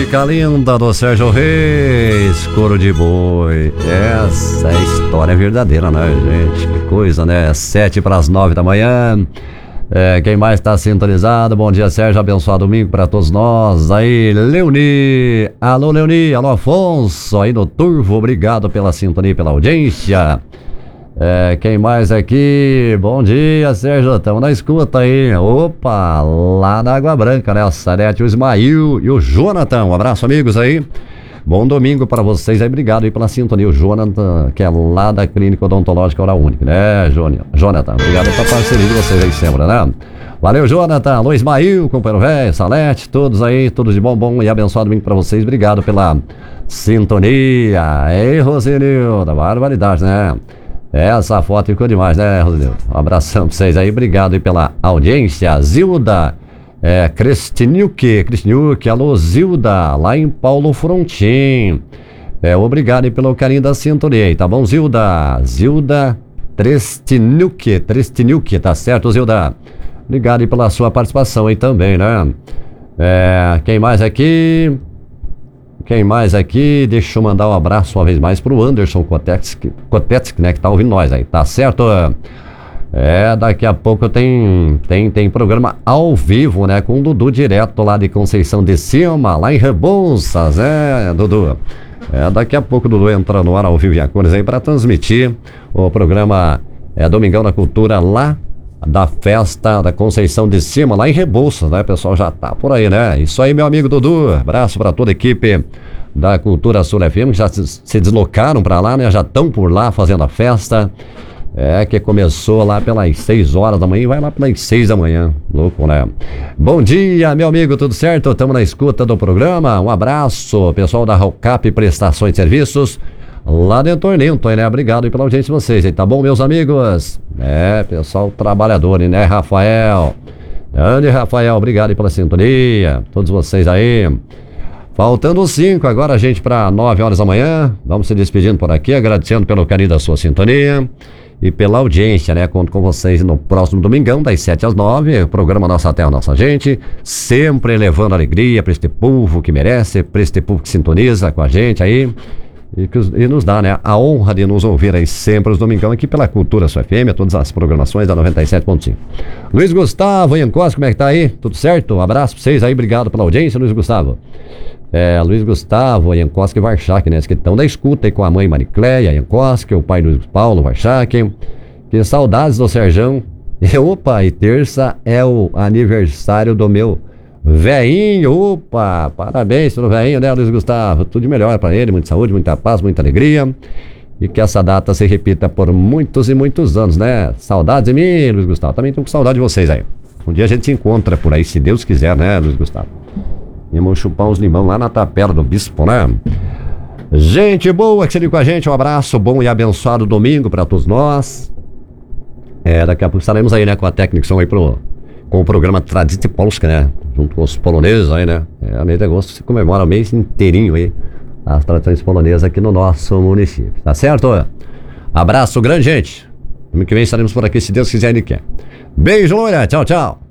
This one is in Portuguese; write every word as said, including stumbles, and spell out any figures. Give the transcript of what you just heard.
música linda do Sérgio Reis, Coro de Boi. Essa é a história verdadeira, né, gente? Que coisa, né? Sete para as nove da manhã. É, quem mais está sintonizado? Bom dia, Sérgio. Abençoado domingo para todos nós. Aí, Leoni. Alô, Leoni. Alô, Afonso. Aí no Turvo. Obrigado pela sintonia e pela audiência. É, quem mais aqui? Bom dia, Sérgio. Estamos na escuta aí. Opa, lá na Água Branca, né? A Sarete, o Ismael e o Jonathan. Um abraço, amigos aí. Bom domingo para vocês aí. Obrigado aí pela sintonia. O Jonathan, que é lá da Clínica Odontológica Oral Única, né, Jonathan? Obrigado pela parceria de vocês aí sempre, né? Valeu, Jonathan. Alô, Ismael, companheiro velho, Salete, todos aí, todos de bom, bom e abençoado domingo para vocês. Obrigado pela sintonia. Ei, Rosinilda, barbaridade, né? Essa foto ficou demais, né, Rosinildo? Um abração pra vocês aí, obrigado aí pela audiência. Zilda, é, Cristiniuque, Cristiniuque, alô, Zilda, lá em Paulo Frontin. É, obrigado aí pelo carinho da sintonia aí, tá bom, Zilda? Zilda Cristiniuque, Cristiniuque, tá certo, Zilda? Obrigado aí pela sua participação aí também, né? É, quem mais aqui? Quem mais aqui? Deixa eu mandar um abraço uma vez mais pro Anderson Kotetsky, Kotetsky, né, que tá ouvindo nós aí, tá certo? É, daqui a pouco tem, tem, tem programa ao vivo, né, com o Dudu direto lá de Conceição de Cima, lá em Rebouças, né, Dudu? É, daqui a pouco o Dudu entra no ar ao vivo e a cores aí pra transmitir o programa é, Domingão da Cultura lá da festa da Conceição de Cima, lá em Rebouças, né? O pessoal já tá por aí, né? Isso aí, meu amigo Dudu. Abraço para toda a equipe da Cultura Sul F M, que já se, se deslocaram para lá, né? Já estão por lá fazendo a festa. É, que começou lá pelas seis horas da manhã e vai lá pelas seis da manhã. Louco, né? Bom dia, meu amigo, tudo certo? Estamos na escuta do programa. Um abraço, pessoal da Rocap Prestações de Serviços. Lá de Tornento, né? Obrigado aí pela audiência de vocês, aí, tá bom, meus amigos? É, pessoal trabalhador, né, Rafael? Grande Rafael, obrigado aí pela sintonia. Todos vocês aí. Faltando cinco agora, gente, para nove horas da manhã. Vamos se despedindo por aqui, agradecendo pelo carinho da sua sintonia e pela audiência, né? Conto com vocês no próximo domingão, das sete às nove. O programa Nossa Terra, Nossa Gente. Sempre levando alegria para este povo que merece, para este povo que sintoniza com a gente aí. E, que, e nos dá, né, a honra de nos ouvir aí sempre os domingão aqui pela Cultura Sul F M, todas as programações da noventa e sete ponto cinco. Luiz Gustavo Iancos, como é que tá aí? Tudo certo? Um abraço pra vocês aí, obrigado pela audiência, Luiz Gustavo. É, Luiz Gustavo Iancos Varchak, né, que estão da escuta aí com a mãe Maricléia Iancos, que é o pai Luiz Paulo Varchak. Que saudades do Serjão. E, opa, e terça é o aniversário do meu Veinho, opa, parabéns pelo veinho, né, Luiz Gustavo? Tudo de melhor pra ele, muita saúde, muita paz, muita alegria. E que essa data se repita por muitos e muitos anos, né? Saudades de mim, Luiz Gustavo. Também tô com saudade de vocês aí. Um dia a gente se encontra por aí, se Deus quiser, né, Luiz Gustavo? E vamos chupar uns limão lá na tapera do Bispo, né? Gente boa que se liga com a gente, um abraço, bom e abençoado domingo pra todos nós. É, daqui a pouco estaremos aí, né, com a técnica aí pro... com o programa Tradite Polska, né? Junto com os poloneses aí, né? É, a mês de agosto se comemora o mês inteirinho aí as tradições polonesas aqui no nosso município. Tá certo? Abraço grande, gente. Domingo que vem estaremos por aqui, se Deus quiser e quer. Beijo, Loura. Tchau, tchau.